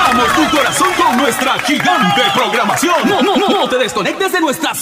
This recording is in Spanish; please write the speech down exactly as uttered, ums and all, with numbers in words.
Llenamos tu corazón con nuestra gigante programación. No, no, no, no te desconectes de nuestras